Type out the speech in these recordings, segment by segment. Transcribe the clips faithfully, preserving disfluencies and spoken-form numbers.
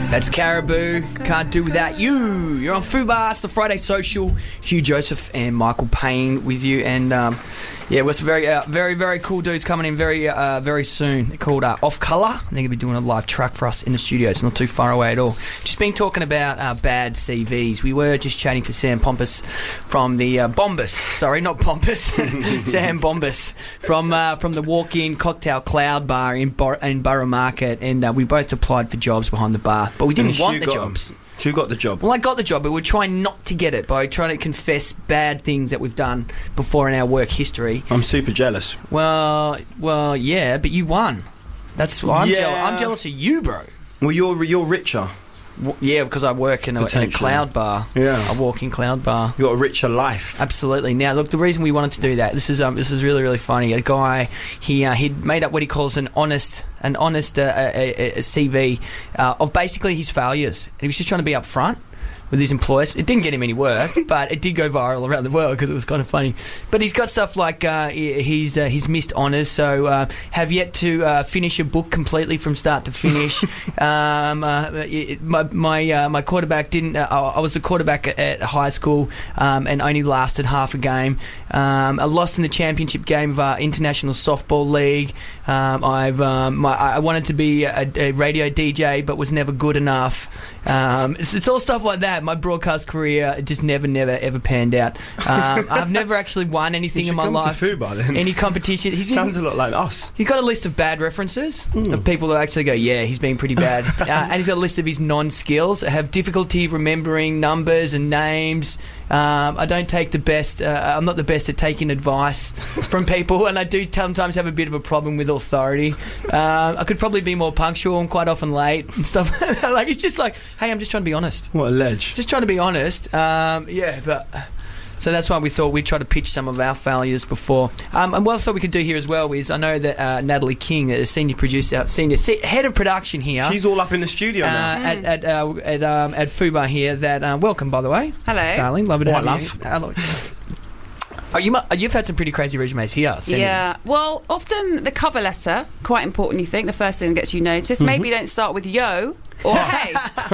That's Caribou. Can't do without you. You're on Fubar. It's the Friday Social. Hugh Joseph and Michael Payne with you. And um, yeah, we've some very, uh, very, very cool dudes coming in very, uh, very soon. They're called uh, Off Colour. They're going to be doing a live track for us in the studio. It's not too far away at all. Just been talking about uh, bad C Vs. We were just chatting to Sam Pompous from the uh, Bombus. Sorry, not Pompous. Sam Bombus from uh, from the Walk-In Cocktail Cloud Bar in, Bor- in Borough Market, and uh, we both applied for jobs behind the bar, but we didn't and want the got jobs. Them. Who got the job? Well, I got the job, but we're trying not to get it by trying to confess bad things that we've done before in our work history. I'm super jealous. Well, well, yeah, but you won. That's why I'm, yeah. jealous. I'm jealous of you, bro. Well, you're you're richer. W- yeah, because I work in a, in a cloud bar. Yeah, a walk-in cloud bar. You got a richer life. Absolutely. Now, look, the reason we wanted to do that, this is um, this is really, really funny. A guy, he uh, he'd made up what he calls an honest, an honest uh, a, a, a C V uh, of basically his failures, and he was just trying to be upfront with his employers. It didn't get him any work, but it did go viral around the world because it was kind of funny. But he's got stuff like uh, he's uh, he's missed honours, so uh, have yet to uh, finish a book completely from start to finish. um, uh, it, my my, uh, my quarterback didn't. Uh, I was a quarterback at, at high school um, and only lasted half a game. Um, I lost in the championship game of our international softball league. Um, I've um, my, I wanted to be a, a radio D J, but was never good enough. Um, it's, it's all stuff like that. My broadcast career just never, never, ever panned out. Um, I've never actually won anything in my come life. To Fubar, then. Any competition. He's Sounds a lot like us. He's got a list of bad references mm. of people that actually go, yeah, he's been pretty bad. uh, and he's got a list of his non-skills. I have difficulty remembering numbers and names. Um, I don't take the best. Uh, I'm not the best at taking advice from people, and I do sometimes have a bit of a problem with authority. Um, I could probably be more punctual. I'm quite often late and stuff. Like it's just like, hey, I'm just trying to be honest. What a ledge. Just trying to be honest. Um, yeah, but so that's why we thought we'd try to pitch some of our failures before. Um, and what I thought we could do here as well is I know that uh, Natalie King, the senior producer, senior se- head of production here. She's all up in the studio uh, now. Mm. At at uh, at, um, at Fubar here. That uh, welcome, by the way. Hello, darling. Love it. Oh, have I you. love. Hello. Oh, you mu- you've had some pretty crazy resumes here. Yeah. Well, often the cover letter, quite important, you think, the first thing that gets you noticed. Mm-hmm. Maybe you don't start with yo or hey.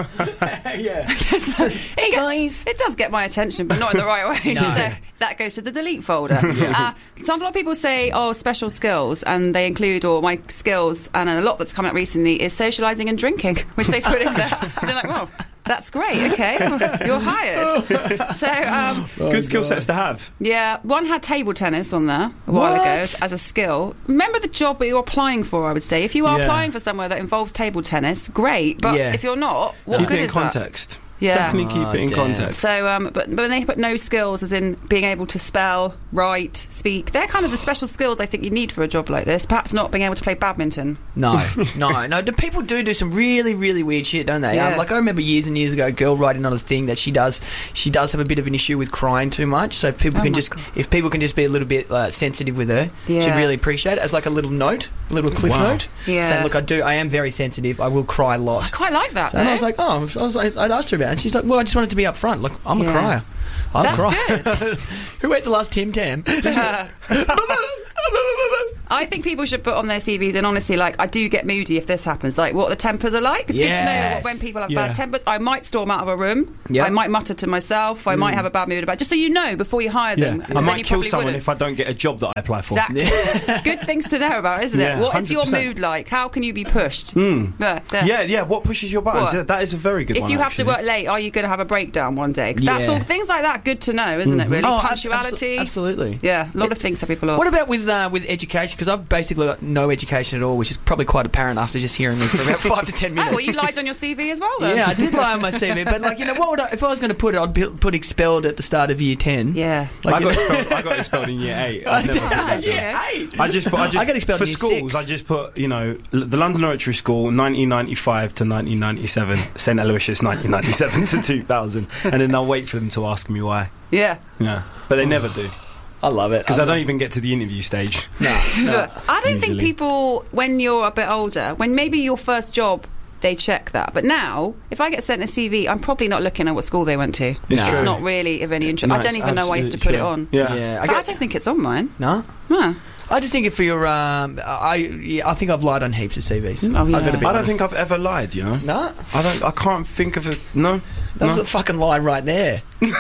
Yeah. So, hey, gets, guys. It does get my attention, but not in the right way. No. So that goes to the delete folder. yeah. uh, some a lot of people say, oh, special skills, and they include, or my skills, and a lot that's come out recently is socialising and drinking, which they put in there. They're like, well, that's great, okay, you're hired. So, um, oh, good skill sets to have. Yeah, one had table tennis on there a while what? ago as, as a skill. Remember the job that you're applying for, I would say. If you are yeah. applying for somewhere that involves table tennis, great, but yeah. if you're not, what keep good it in is context. that? Yeah. Definitely keep oh, it in damn. context. So, um, but, but when they put no skills, as in being able to spell, write, speak, they're kind of the special skills I think you need for a job like this. Perhaps not being able to play badminton. No, no, no. The people do do some really, really weird shit, don't they? Yeah. Um, like I remember years and years ago, a girl writing on a thing that she does. She does have a bit of an issue with crying too much. So if people Oh can my just, God. if people can just be a little bit uh, sensitive with her, Yeah. she'd really appreciate it as like a little note, a little cliff Wow. note, Yeah. saying, "Look, I do. I am very sensitive. I will cry a lot." I quite like that. So, and I though. was like, "Oh," I was like, I'd asked her about it, and she's like, "Well, I just wanted to be upfront. Look, I'm Yeah. a crier. I'm That's a crier." Who ate the last Tim Tam? I think people should put on their C Vs, and honestly, like, I do get moody if this happens. Like, what the tempers are like. It's good to know Yes. what, when people have Yeah. bad tempers. I might storm out of a room. Yep. I might mutter to myself. I might have a bad mood about, just so you know before you hire Yeah. them. I because then might you kill probably someone wouldn't. if I don't get a job that I apply for. Exactly. Good things to know about, isn't it? Yeah, what is your one hundred percent. mood like? How can you be pushed? Mm. Yeah, there. Yeah, yeah. What pushes your buttons? What? Yeah, that is a very good If one. you have actually. to work late, are you going to have a breakdown one day? 'Cause that's Yeah. all things like that. Good to know, isn't it? Really, Oh, abso- punctuality. abso- absolutely. Yeah, a lot of things that people are. What about with uh, with education? Because I've basically got no education at all, which is probably quite apparent after just hearing me for about five to ten Oh, minutes. well, you lied on your C V as well, then. Yeah, I did lie on my C V, but like, you know, what would I, if I was going to put it, I'd be- put expelled at the start of year ten. Yeah. Like, I you got know- expelled. I got expelled in year eight. I I've never did- put that yeah, down. hey. I just, put, I just I got expelled for in year schools. six. I just put, you know, l- the London Oratory School, nineteen ninety-five to nineteen ninety-seven, Saint Aloysius, nineteen ninety-seven to two thousand, and then I'll wait for them to ask me why. Yeah. Yeah, but they never do I love it. because I don't even get to the interview stage. No, no. Look, I don't think Usually. people, when you're a bit older, when maybe your first job they check that. But now, if I get sent a C V, I'm probably not looking at what school they went to. It's It's true. not really of any interest. No, I don't it's even know why you have to put absolutely it on. true. Yeah. Yeah, I But I get, don't think it's on mine. no. Huh. I just think if for your, um, I, yeah, I think I've lied on heaps of C Vs. Oh, yeah. I've got to be I don't honest. think I've ever lied, you know. No, I don't. I can't think of a no. that was no. a fucking lie right there.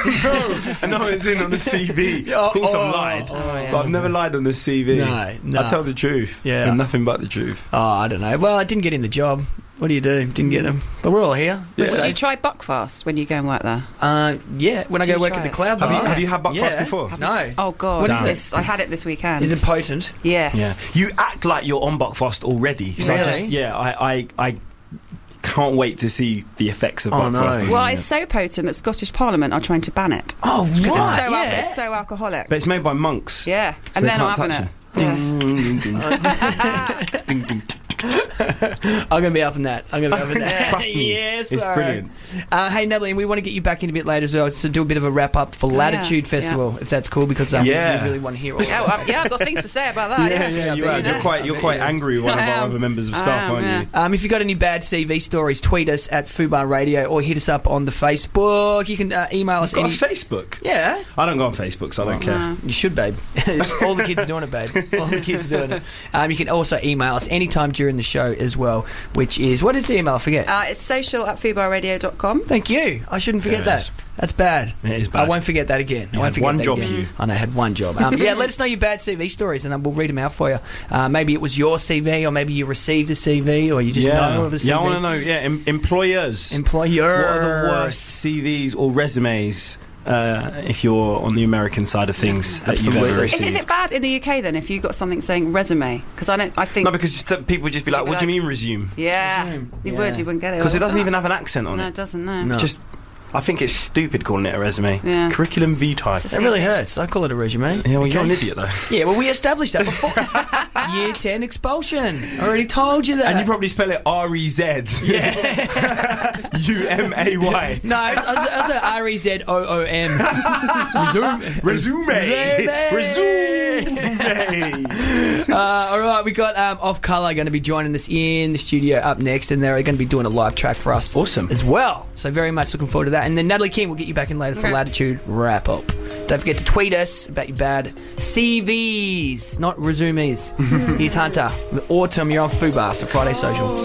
I know it's in on the C V. Oh, Of course, oh, I've lied, oh, yeah. but I've never lied on the C V. No, no. I tell the truth. Yeah. and nothing but the truth. Oh, I don't know. Well, I didn't get in the job. What do you do? Didn't get them. But we're all here. Yeah. Would you try Buckfast when you go and work there? Uh, yeah, when I Do go you work try at the it? Cloud Have Bar. you have you had Buckfast Yeah. before? No. Oh God! What is Damn. this? I had it this weekend. Is it potent? Yes. Yeah, you act like you're on Buckfast already. So I Really? just, yeah, I, I, I can't wait to see the effects of Oh, Buckfast. no. Well, it's so potent that Scottish Parliament are trying to ban it Oh, right. because it's so yeah. al- it's so alcoholic. But it's made by monks. Yeah, so and they they're not can't having touch it. Yeah. Ding, ding, ding. Ding, ding. I'm going to be up in that. I'm going to be up in that. Trust me, yes, it's sir. brilliant. Uh, hey, Natalie, we want to get you back in a bit later as well to do a bit of a wrap up for yeah, Latitude Festival, if that's cool, because um, Yeah. we really want to hear all Yeah, well, I've- yeah, I've got things to say about that. Yeah, Yeah, you bet are. you You're do. quite, I you're bet quite you do. angry with one of I our am. other members of I staff, am, aren't yeah. you? Um, if you've got any bad C V stories, tweet us at Fubar Radio or hit us up on the Facebook. You can uh, email us Got any. a Facebook? Yeah, I don't go on Facebook, so I don't care. No. you should, babe. It's- all the kids are doing it, babe. All the kids are doing it. Um, you can also email us anytime during the show as well, which is, what is the email? I forget. Uh, it's social at fubarradio dot com. Thank you. I shouldn't forget There it that. is. That's bad. It is I bad. won't forget that again. You I won't had forget one that job, again. you. I know, I had one job. Um, yeah, let us know your bad C V stories and um, we'll read them out for you. Uh, maybe it was your C V, or maybe you received a C V, or you just yeah. know of a C V. Yeah, I want to know. Yeah, em- employers. Employer. What are the worst C Vs or resumes uh, if you're on the American side of things that you've Absolutely. ever Is, received? is it bad in the U K then if you got something saying resume? Because I don't. I think. No, because just, people would just be like, You'd be "What do you like- mean resume?" yeah, Resume. you Yeah. would. You wouldn't get it. Because it What's doesn't that? even have an accent on No, it. it doesn't. No. No. Just, I think it's stupid calling it a resume. Yeah. Curriculum vitae. It's That really hurts. I call it a resume. Yeah, well, you're an Okay. idiot though. Yeah, well, we established that before. Year ten expulsion. I already told you that. And you probably spell it R E Z. Yeah. U M A Y. No, it's, it's, it's R E Z O O M. Resume. Resume. Resume. Resume. Uh, all right, we got um, Off Colour going to be joining us in the studio up next, and they're going to be doing a live track for us Awesome. as well. So very much looking forward to that. And then Natalie King will get you back in later for Okay. Latitude Wrap Up. Don't forget to tweet us about your bad C Vs, not resumes. Here's Hunter. The Autumn, you're on Fubar, so Friday Social.